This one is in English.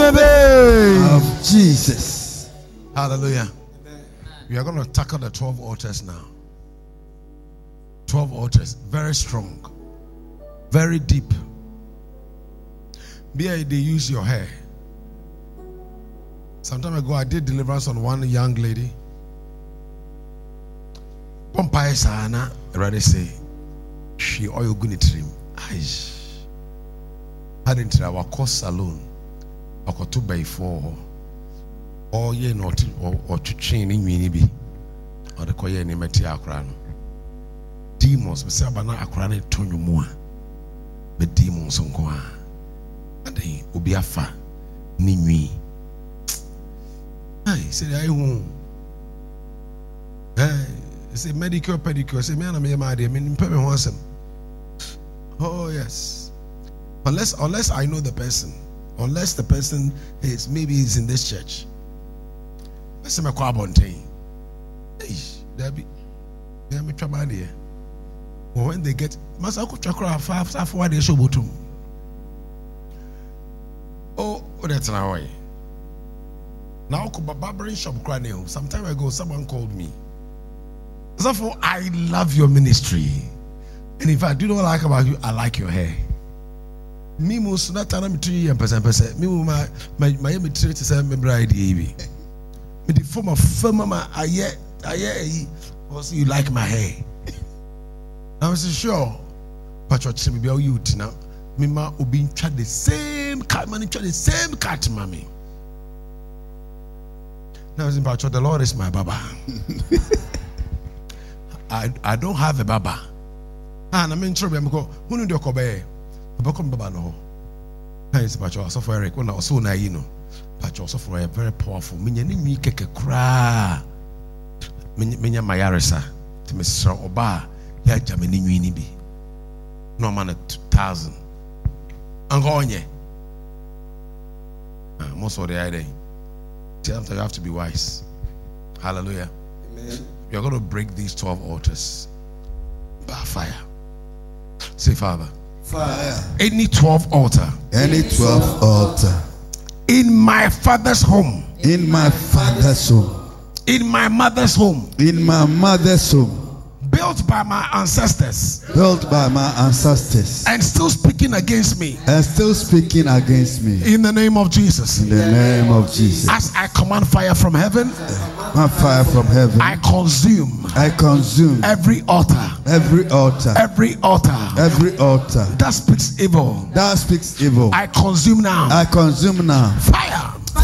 the name of Jesus. Hallelujah. We are going to tackle the 12 altars now. 12 altars, very strong, very deep. They use your hair. Some time ago, I did deliverance on one young lady. Pompaya sana, ready say, she oil gunitrim. I didn't our cost salon. I got to buy for. Or ye not or to chain in minibi or the koye ni meti akran. Demons be say abana akran tonyo mu a be demons nko a ade obi afa ni nwi. Ai say I hu say medicure pedicure say me na me ma de me nimpa me ho asem. Oh yes, unless I know the person, unless the person is maybe he's in this church. I say my quabontain. Hey, Debbie, yeah, me trouble there. But when they get, Masako Chakra 5 4 days show. Oh, that's now way. Now, barbering shop crying. Some time ago, someone called me. Therefore, I love your ministry, and if I do not like about you, I like your hair. Me most not time to you and person. Me my material to say me bride the form of firma, I also you like my hair. I was sure, but your chimney be all you now. Mima will be chat the same cat, man, chat the same cat, mommy. Now, in Pacho, the Lord is my baba. I don't have a baba. And I'm in trouble. I'm going, who knew your Kobe? Become baba no. Hence, Pacho, so for Eric, when I was so naive. But also for a very powerful. Me keke kra. Minya mayaresa. To Mr. Oba. Ya jamini nwini bi. No man 2,000. Angonye. Most of the idea. Sometimes you have to be wise. Hallelujah. Amen. We are going to break these 12 altars by fire. Say, Father. Fire. Any 12 altar. Any 12 altar. In my father's home. In my father's home. In my mother's home. In my mother's home. Built by my ancestors. Built by my ancestors. And still speaking against me. And still speaking against me. In the name of Jesus. In the name of Jesus. As I command fire from heaven. Fire from heaven. I consume. I consume. Every altar. Every altar. Every altar. Every altar. That speaks evil. That speaks evil. I consume now. I consume now. Fire.